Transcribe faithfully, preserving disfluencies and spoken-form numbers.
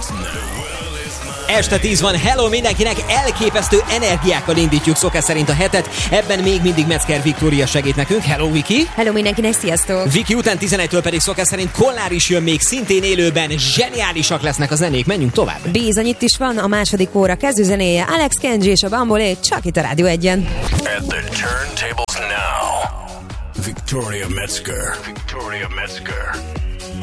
Este tíz van, hello mindenkinek, elképesztő energiákkal indítjuk szokás szerint a hetet, ebben még mindig Metzger Viktória segít nekünk. Hello Viki! Hello mindenkinek, sziasztok! Viki után tizenegytől pedig szokás szerint Kollár is jön még szintén élőben, zseniálisak lesznek a zenék, menjünk tovább! Bizony, itt is van a második óra kezdőzenéje, Alex Kenji és a Bambolé, csak itt a Rádió egyen. At the turntables now, Victoria Metzger. Victoria Metzger.